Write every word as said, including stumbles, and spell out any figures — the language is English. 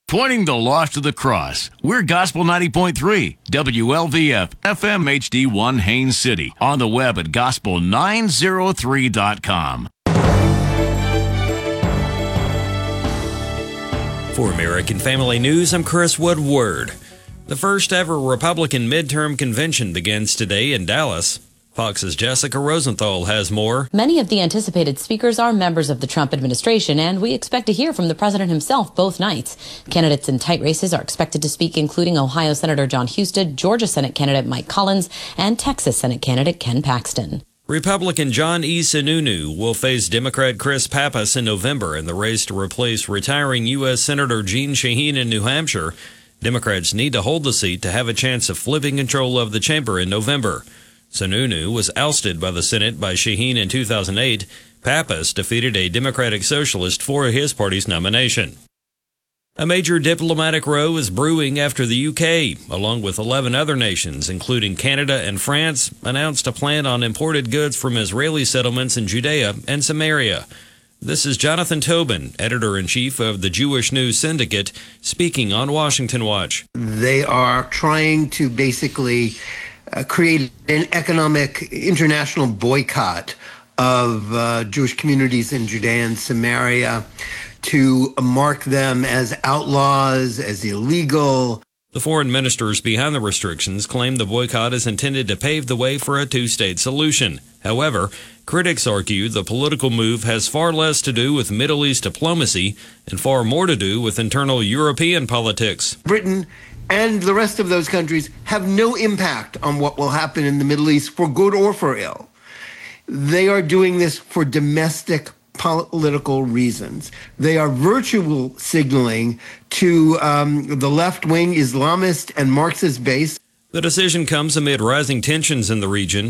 Pointing the lost to the cross, we're Gospel ninety point three, W L V F, F M H D one Haines City. On the web at gospel nine oh three dot com. For American Family News, I'm Chris Woodward. The first ever Republican midterm convention begins today in Dallas. Fox's Jessica Rosenthal has more. Many of the anticipated speakers are members of the Trump administration, and we expect to hear from the president himself both nights. Candidates in tight races are expected to speak, including Ohio Senator John Husted, Georgia Senate candidate Mike Collins, and Texas Senate candidate Ken Paxton. Republican John E. Sununu will face Democrat Chris Pappas in November in the race to replace retiring U S Senator Jeanne Shaheen in New Hampshire. Democrats need to hold the seat to have a chance of flipping control of the chamber in November. Sununu was ousted by the Senate by Shaheen in two thousand eight. Pappas defeated a Democratic Socialist for his party's nomination. A major diplomatic row is brewing after the U K, along with eleven other nations, including Canada and France, announced a plan on imported goods from Israeli settlements in Judea and Samaria. This is Jonathan Tobin, editor-in-chief of the Jewish News Syndicate, speaking on Washington Watch. They are trying to basically Uh, create an economic international boycott of uh, Jewish communities in Judea and Samaria, to mark them as outlaws, as illegal. The foreign ministers behind the restrictions claim the boycott is intended to pave the way for a two-state solution. However, critics argue the political move has far less to do with Middle East diplomacy and far more to do with internal European politics. Britain and the rest of those countries have no impact on what will happen in the Middle East, for good or for ill. They are doing this for domestic political reasons. They are virtual signaling to um, the left-wing Islamist and Marxist base. The decision comes amid rising tensions in the region.